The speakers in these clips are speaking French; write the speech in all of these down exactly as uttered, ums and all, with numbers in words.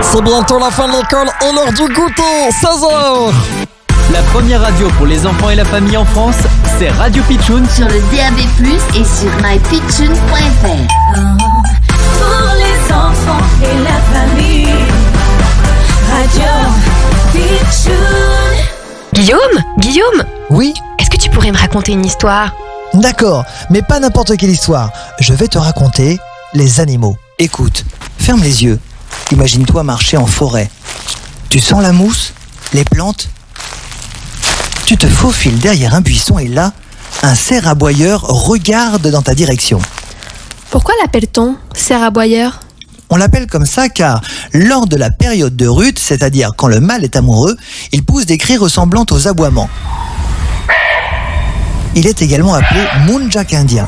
C'est bientôt la fin de l'école et l'heure du goûter, seize heures. La première radio pour les enfants et la famille en France, c'est Radio Pitchoun sur le D A B plus, et sur my pitchoun point f r. Pour les enfants et la famille, Radio Pitchoun. Guillaume Guillaume Oui. Est-ce que tu pourrais me raconter une histoire? D'accord, mais pas n'importe quelle histoire. Je vais te raconter les animaux. Écoute, ferme les yeux. Imagine-toi marcher en forêt. Tu sens la mousse, les plantes. Tu te faufiles derrière un buisson et là, un cerf aboyeur regarde dans ta direction. Pourquoi l'appelle-t-on cerf aboyeur? On l'appelle comme ça car lors de la période de rut, c'est-à-dire quand le mâle est amoureux, il pousse des cris ressemblant aux aboiements. Il est également appelé mounjak indien.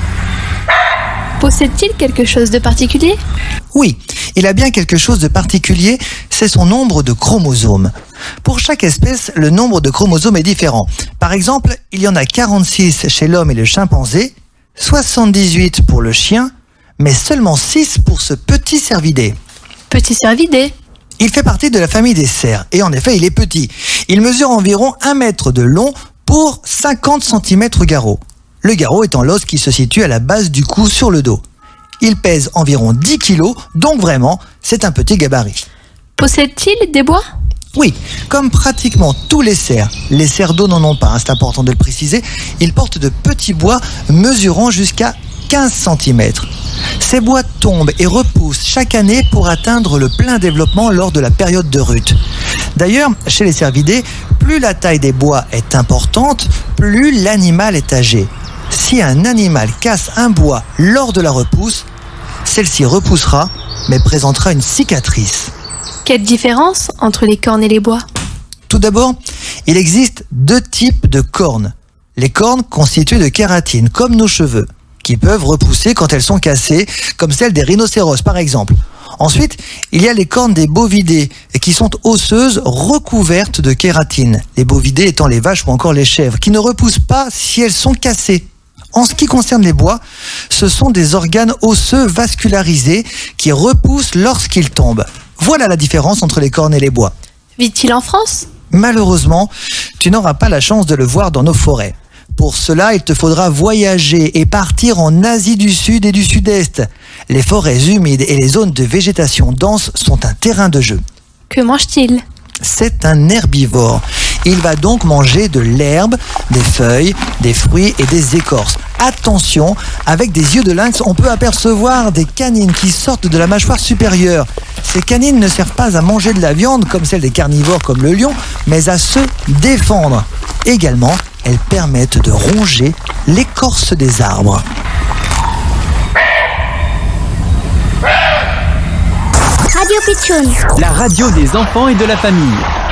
Possède-t-il quelque chose de particulier? Oui, il a bien quelque chose de particulier, c'est son nombre de chromosomes. Pour chaque espèce, le nombre de chromosomes est différent. Par exemple, il y en a quarante-six chez l'homme et le chimpanzé, soixante-dix-huit pour le chien, mais seulement six pour ce petit cervidé. Petit cervidé? Il fait partie de la famille des cerfs, et en effet, il est petit. Il mesure environ un mètre de long pour cinquante centimètres garrot. Le garrot étant l'os qui se situe à la base du cou sur le dos. Il pèse environ dix kilos, donc vraiment, c'est un petit gabarit. Possède-t-il des bois? Oui, comme pratiquement tous les cerfs, les cerfs d'eau n'en ont pas, hein, c'est important de le préciser, ils portent de petits bois mesurant jusqu'à quinze centimètres. Ces bois tombent et repoussent chaque année pour atteindre le plein développement lors de la période de rut. D'ailleurs, chez les cervidés, plus la taille des bois est importante, plus l'animal est âgé. Si un animal casse un bois lors de la repousse, celle-ci repoussera, mais présentera une cicatrice. Quelle différence entre les cornes et les bois? Tout d'abord, il existe deux types de cornes. Les cornes constituées de kératine, comme nos cheveux, qui peuvent repousser quand elles sont cassées, comme celles des rhinocéros par exemple. Ensuite, il y a les cornes des bovidés, qui sont osseuses recouvertes de kératine. Les bovidés étant les vaches ou encore les chèvres, qui ne repoussent pas si elles sont cassées. En ce qui concerne les bois, ce sont des organes osseux vascularisés qui repoussent lorsqu'ils tombent. Voilà la différence entre les cornes et les bois. Vit-il en France? Malheureusement, tu n'auras pas la chance de le voir dans nos forêts. Pour cela, il te faudra voyager et partir en Asie du Sud et du Sud-Est. Les forêts humides et les zones de végétation dense sont un terrain de jeu. Que mange-t-il? C'est un herbivore. Il va donc manger de l'herbe, des feuilles, des fruits et des écorces. Attention, avec des yeux de lynx, on peut apercevoir des canines qui sortent de la mâchoire supérieure. Ces canines ne servent pas à manger de la viande comme celle des carnivores comme le lion, mais à se défendre. Également, elles permettent de ronger l'écorce des arbres. Radio Pitchoun, la radio des enfants et de la famille.